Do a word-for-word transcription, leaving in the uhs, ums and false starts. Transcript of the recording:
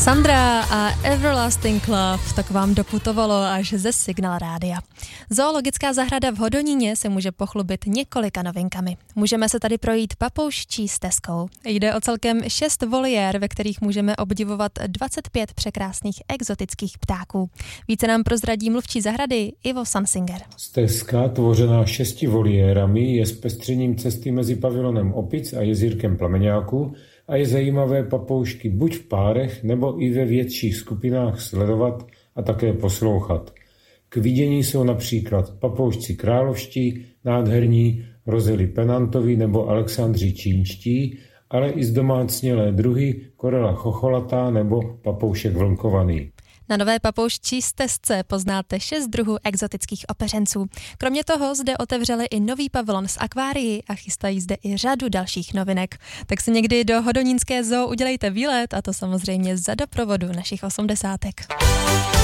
Sandra a Everlasting Love, tak vám doputovalo až ze Signál rádia. Zoologická zahrada v Hodoníně se může pochlubit několika novinkami. Můžeme se tady projít papouščí stezkou. Jde o celkem šest voliér, ve kterých můžeme obdivovat dvacet pět překrásných exotických ptáků. Více nám prozradí mluvčí zahrady Ivo Sansinger. Stezka, tvořená šesti voliérami, je zpestřením cesty mezi pavilonem opic a jezírkem plameňáků a je zajímavé papoušky buď v párech, nebo i ve větších skupinách sledovat a také poslouchat. K vidění jsou například papoušci královští, nádherní, rozely penantovi nebo alexandři čínští, ale i zdomácnělé druhy korela chocholatá nebo papoušek vlnkovaný. Na nové papouščí stezce poznáte šest druhů exotických opeřenců. Kromě toho zde otevřeli i nový pavilon s akvárií a chystají zde i řadu dalších novinek. Tak si někdy do Hodonínské zoo udělejte výlet, a to samozřejmě za doprovodu našich osmdesátek.